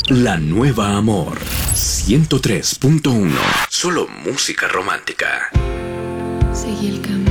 La Nueva Amor 103.1. Solo música romántica. Seguí el camino.